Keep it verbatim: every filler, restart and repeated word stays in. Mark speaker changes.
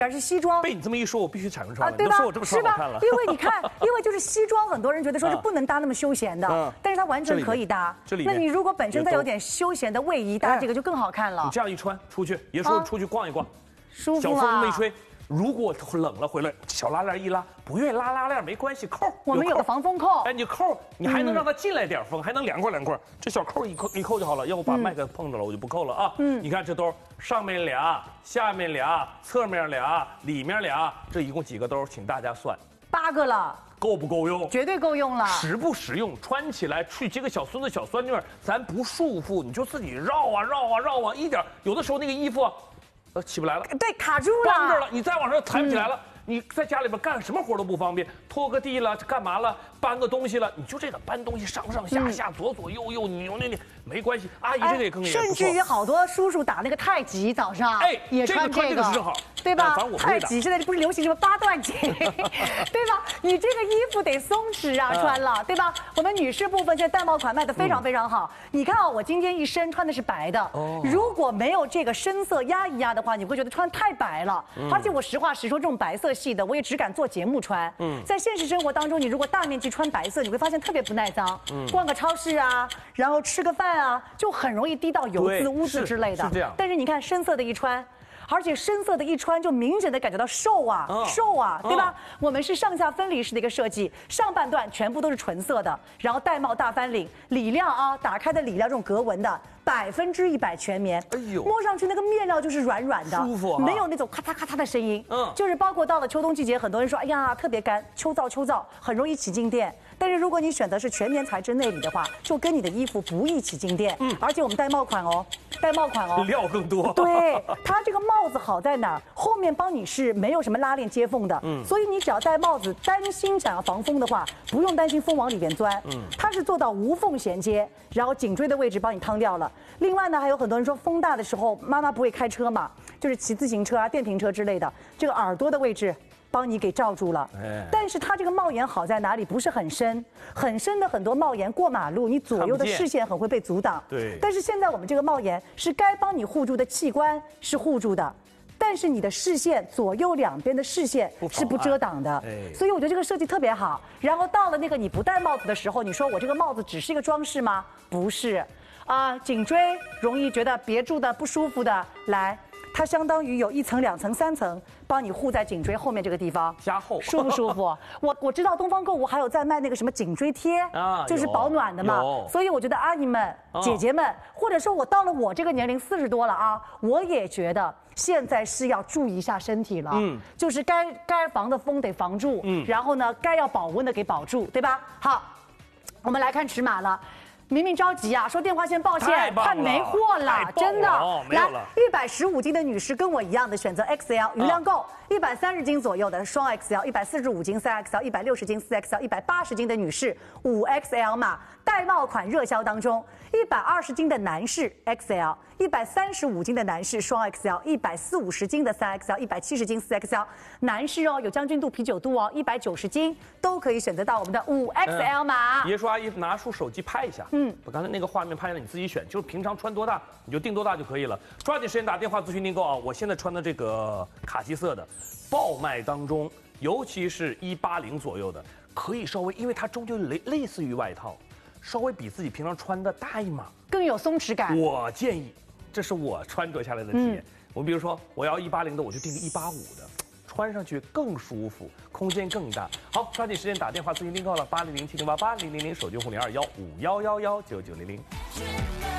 Speaker 1: 而是西装。
Speaker 2: 被你这么一说，我必须踩上穿了。
Speaker 1: 啊，对吧？
Speaker 2: 你都说我这么穿好看了。
Speaker 1: 因为你看，因为就是西装，很多人觉得说是不能搭那么休闲的，
Speaker 2: 嗯、
Speaker 1: 但是它完全可以搭。
Speaker 2: 这里，
Speaker 1: 那你如果本身再有点休闲的卫衣，搭这个就更好看了。
Speaker 2: 你这样一穿出去，也说出去逛一逛，
Speaker 1: 舒服
Speaker 2: 小风没吹。 如果冷了回来，小拉链一拉，不愿意拉拉链没关系，扣
Speaker 1: 我们有个防风扣。
Speaker 2: 哎，你扣，你还能让它进来点风，还能凉快凉快。这小扣一扣一扣就好了，要不把麦克碰着了，我就不扣了啊。嗯，你看这兜上面俩，下面俩，侧面俩，里面俩，这一共几个兜？请大家算。
Speaker 1: 八个了。
Speaker 2: 够不够用？
Speaker 1: 绝对够用了。
Speaker 2: 实不实用？穿起来去接个小孙子、小孙女，咱不束缚，你就自己绕啊绕啊绕啊，一点有的时候那个衣服。 呃，起不来了，
Speaker 1: 对，卡住了，
Speaker 2: 绑这儿了，你再往上抬不起来了。嗯、你在家里边干什么活都不方便，拖个地了，干嘛了，搬个东西了，你就这个搬东西上上下下、嗯、左左右右，扭扭扭，没关系。阿姨这个也更也不错。
Speaker 1: 甚至于好多叔叔打那个太极，早上哎也穿这个，
Speaker 2: 这个正好，
Speaker 1: 对吧？
Speaker 2: 反正我
Speaker 1: 太极现在不是流行什么八段锦，对吧？你这个衣服得松弛啊，穿了，对吧？我们女士部分现在戴帽款卖的非常非常好。你看啊，我今天一身穿的是白的，如果没有这个深色压一压的话，你会觉得穿太白了。而且我实话实说，这种白色系的，我也只敢做节目穿。嗯，在现实生活当中，你如果大面积穿白色，你会发现特别不耐脏。嗯，逛个超市啊，然后吃个饭啊，就很容易滴到油渍、污渍之类的。
Speaker 2: 是这样。
Speaker 1: 但是你看深色的一穿。 而且深色的一穿，就明显的感觉到瘦啊，哦、瘦啊，对吧？哦、我们是上下分离式的一个设计，上半段全部都是纯色的，然后玳瑁大翻领，里料啊，打开的里料这种格纹的，百分之一百全棉。哎呦，摸上去那个面料就是软软的，
Speaker 2: 舒服、啊，
Speaker 1: 没有那种咔嚓咔嚓的声音。嗯，就是包括到了秋冬季节，很多人说，哎呀，特别干，秋燥秋燥，很容易起静电。但是如果你选择是全棉材质内里的话，就跟你的衣服不易起静电。嗯，而且我们戴帽款哦，戴帽款哦，
Speaker 2: 料更多。
Speaker 1: 对，它这个帽子好在哪儿？后面帮你是没有什么拉链接缝的，嗯，所以你只要戴帽子，担心想要防风的话，不用担心风往里边钻，嗯，它是做到无缝衔接，然后颈椎的位置帮你烫掉了。另外呢，还有很多人说风大的时候，妈妈不会开车嘛，就是骑自行车啊、电瓶车之类的，这个耳朵的位置。 帮你给罩住了，哎、但是它这个帽檐好在哪里？不是很深，很深的很多帽檐过马路，你左右的视线很会被阻挡。
Speaker 2: 对。
Speaker 1: 但是现在我们这个帽檐是该帮你护住的器官是护住的，但是你的视线左右两边的视线是不遮挡的。哎、所以我觉得这个设计特别好。然后到了那个你不戴帽子的时候，你说我这个帽子只是一个装饰吗？不是，啊、呃，颈椎容易觉得别住的不舒服的，来。 它相当于有一层、两层、三层，帮你护在颈椎后面这个地方，
Speaker 2: 加厚，
Speaker 1: 舒不舒服？我我知道东方购物还有在卖那个什么颈椎贴啊，就是保暖的嘛。所以我觉得阿姨们、哦、姐姐们，或者说我到了我这个年龄四十多了啊，我也觉得现在是要注意一下身体了。嗯，就是该该防的风得防住，嗯，然后呢，该要保温的给保住，对吧？好，我们来看尺码了。 明明着急啊，说电话线报线，看没货了，真的。来，一百十五斤的女士跟我一样的选择 X L， 余量够。一百三十斤左右的双 X L， 一百四十五斤三 X L， 一百六十斤四 X L， 一百八十斤的女士五 X L 码，戴帽款热销当中。一百二十斤的男士 X L， 一百三十五斤的男士双 X L， 一百四五十斤的三 X L， 一百七十斤四 X L。男士哦，有将军肚、啤酒肚哦，一百九十斤都可以选择到我们的五 X L 码。
Speaker 2: 爷说阿姨拿出手机拍一下。嗯。 把刚才那个画面拍下来，你自己选，就是平常穿多大你就定多大就可以了。抓紧时间打电话咨询订购啊！我现在穿的这个卡其色的，爆卖当中，尤其是一八零左右的，可以稍微，因为它终究类类似于外套，稍微比自己平常穿的大一码，
Speaker 1: 更有松弛感。
Speaker 2: 我建议，这是我穿着下来的体验。嗯、我比如说我要一八零的，我就定个一八五的。 穿上去更舒服，空间更大。好，抓紧时间打电话咨询订购了，八零零七零八八零零零手机户零二幺五幺幺幺九九零零。